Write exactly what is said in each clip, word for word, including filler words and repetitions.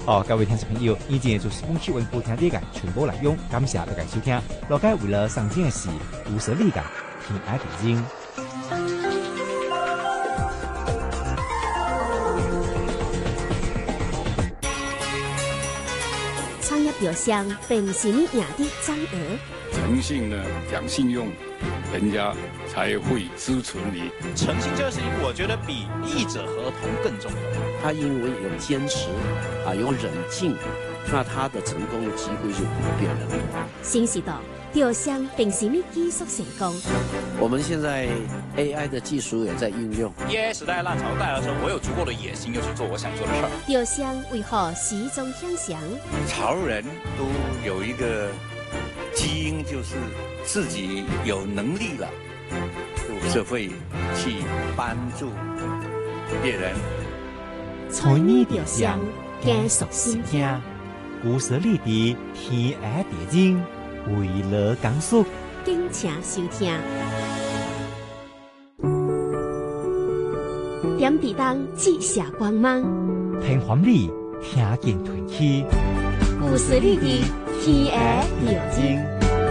哦，各位听众朋友，以前就是本期文普听理解全部内容，感謝大家收聽。落街為了上鏡的是故事理解天愛地經。 創業表象並不是你贏的張額。 誠信呢，講信用，人家才會支持你。 誠信這個事情，我覺得比譯者合同更重要。 他因為有堅持，啊，有冷靜，那他的成功機會就不變了。 新時代表象並是你技術成功。 我們現在 A I 的技術也在應用。 A I 時代浪潮帶來的時候，我有足夠的野心，又去做我想做的事。 表象為何始終向上？ 潮人都有一個基因，就是自己有能力了，就會去幫助別人。 財你表象，繼續先聽。 故事裡的天愛地經，為了講述， 敬請收聽。點地燈折射光芒， 平凡裡聽見團氣。 故事裡的天愛地經。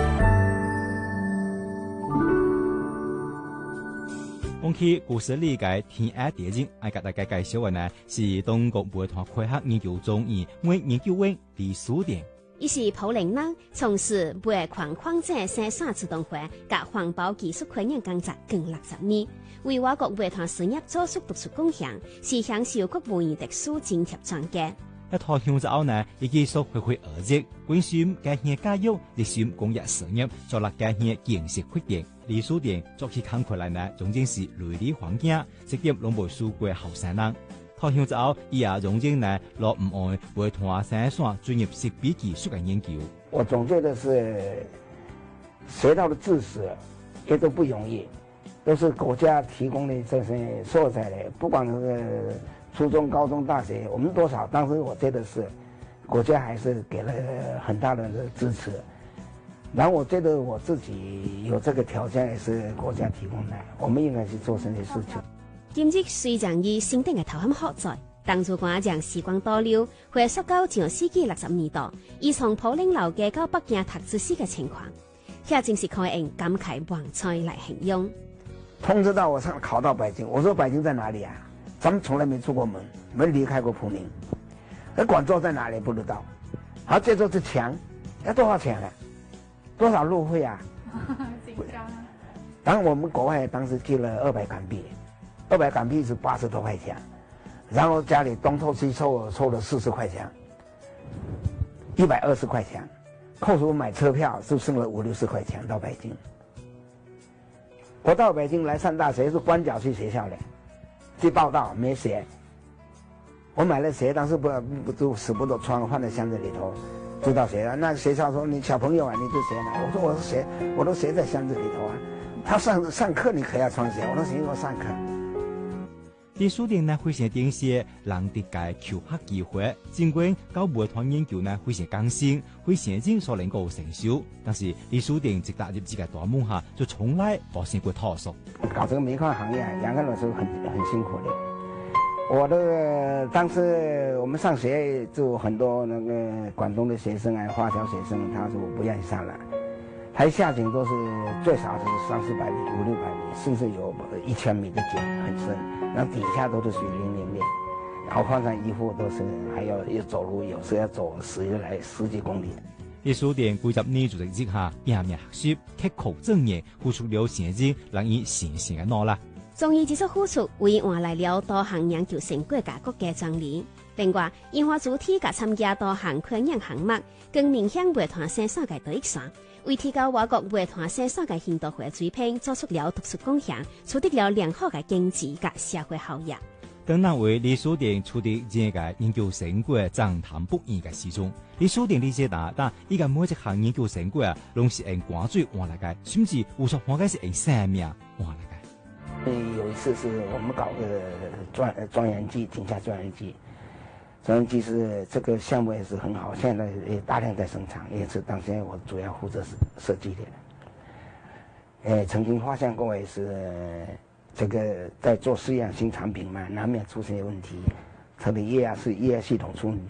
講起故事理解天愛地經，愛給大家介紹嘅呢是東國會團科學研究中心為研究員李書典。 伊是普寧人，從事煤礦礦井生產自動化及環保技術開展工作近六十年，為我國煤炭事業做出突出貢獻，是享受國務院特殊津貼獎嘅。 一套向之後呢，亦繼續發揮而職，關心家鄉教育、熱心工業事業，做了家鄉建設發展。李書典做起工課來呢，總之是類似環境，直接攏未輸過後生人。套向之後，伊也總之呢，落唔愛煤炭生產專業設備技術嘅研究。 我總覺得是學到的知識也都不容易，都是國家提供的這些素材的，不管是初中、高中、大學，我們多少，當時我覺得是國家還是給了很大的支持。然後我覺得我自己有這個條件也是國家提供的，我們應該去做這些事情。 今日雖然以新定嘅頭銜學在，當主官讓時光倒流，回溯到上世紀六十年代，以從普寧老街到北京讀知識嘅情況，這正是可以用感慨萬彩來形容。 通知到我上考到北京，我說北京在哪裡啊？咱們從來沒出過門，沒離開過普寧。那廣州在哪裡不知道？好，這座是牆，要多少錢啊？多少路費啊？緊張啊！當我們國外當時寄了二百港幣，二百港幣是八十多塊錢，然後家裡東湊西湊湊了四十塊錢，一百二十塊錢，扣除買車票就剩了五六十塊錢到北京。我到北京來上大學是光腳去學校的，去報到沒鞋，我買了鞋，當時不不都捨不得穿，放在箱子裡頭。知道誰了？那學校說你小朋友啊，你這鞋呢？我說我的鞋，我的鞋在箱子裡頭啊。他上上課你可要穿鞋，我說行，我上課。 李書典呢會先點些人哋嘅求學機會，盡管搞煤炭研究呢會先更新，會先進所能夠成熟，但是李書典直踏入自己大門下，就從來冇見過脫縮。 搞這個煤礦行業，兩個人是很很辛苦的。我的當時我們上學就很多那個廣東的學生啊，華僑學生，他說不願意上來，他下井都是最少是三四百米、五六百米，甚至有一千米的井很深，然後底下都是水淋淋的，然後換上衣服都是還要要走路，有時要走十來十幾公里。 李書典幾十年做之下，拼命學習，刻苦鑽研，付出了現金，讓伊成成嘅努力。 從伊技術付出，為換來了多項研究成果嘅國家獎勵。另外，研發主體甲參加多項科研項目，更面向煤炭生產嘅得益線，為提高我國煤炭生產嘅現代化水平，做出了突出貢獻，取得了良好嘅經濟及社會效益。 當然為李書典取得這個研究成果讚嘆不已嘅時鐘，李書典理解到，但依個每一項研究成果啊，攏是用汗水換來嘅，甚至有時換嘅是用生命換來嘅。 有一次是我們搞個鑽鑽研機，井下鑽研機，鑽研機是這個項目也是很好，現在也大量在生產，也是當前我主要負責設計的。呃，曾經發現過也是這個在做試驗新產品嘛，難免出現問題，特別液壓是液壓系統出問題。